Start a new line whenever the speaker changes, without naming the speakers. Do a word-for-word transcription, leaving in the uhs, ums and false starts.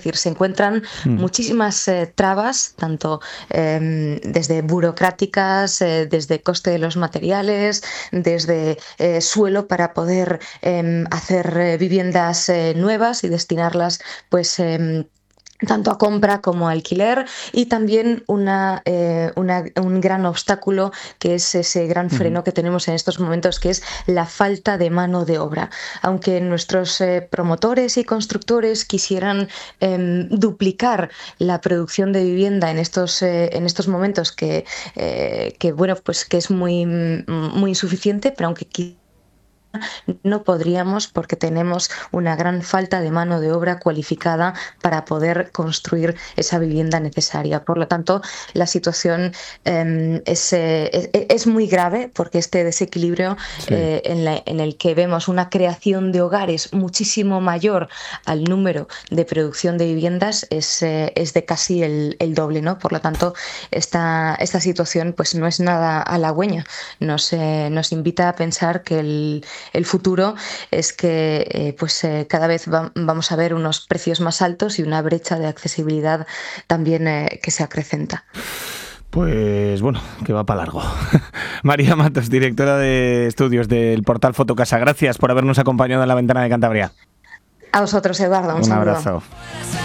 decir, se encuentran mm. muchísimas eh, trabas, tanto eh, desde burocráticas, eh, desde coste de los materiales, desde eh, suelo para poder eh, hacer eh, viviendas eh, nuevas y destinarlas pues eh, tanto a compra como a alquiler, y también una, eh, una, un gran obstáculo que es ese gran freno uh-huh. que tenemos en estos momentos, que es la falta de mano de obra. Aunque nuestros eh, promotores y constructores quisieran eh, duplicar la producción de vivienda en estos, eh, en estos momentos, que, eh, que, bueno, pues que es muy, muy insuficiente, pero aunque no podríamos, porque tenemos una gran falta de mano de obra cualificada para poder construir esa vivienda necesaria. Por lo tanto, la situación eh, es, eh, es, es muy grave, porque este desequilibrio sí. eh, en, la, en el que vemos una creación de hogares muchísimo mayor al número de producción de viviendas es, eh, es de casi el, el doble, ¿no? Por lo tanto, esta, esta situación pues no es nada halagüeña. Nos, eh, nos invita a pensar que el El futuro es que eh, pues, eh, cada vez va, vamos a ver unos precios más altos y una brecha de accesibilidad también eh, que se acrecenta.
Pues bueno, que va para largo. María Matos, directora de estudios del portal Fotocasa, gracias por habernos acompañado en La Ventana de Cantabria.
A vosotros, Eduardo. Un,
un
saludo.
abrazo.